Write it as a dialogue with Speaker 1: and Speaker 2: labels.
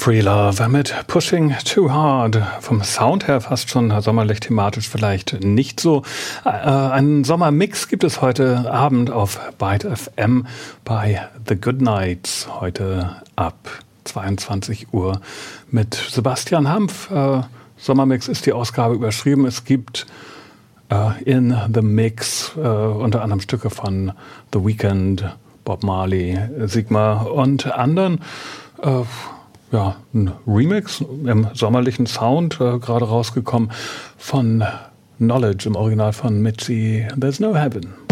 Speaker 1: Free Love mit Pushing Too Hard. Vom Sound her fast schon sommerlich, thematisch vielleicht nicht so. Einen Sommermix gibt es heute Abend auf Byte FM bei The Goodnights. Heute ab 22 Uhr mit Sebastian Hampf. Sommermix ist die Ausgabe überschrieben. Es gibt in The Mix unter anderem Stücke von The Weeknd, Bob Marley, Sigma und anderen. Ein Remix im sommerlichen Sound, gerade rausgekommen von Knowledge, im Original von Mitzi, There's No Heaven.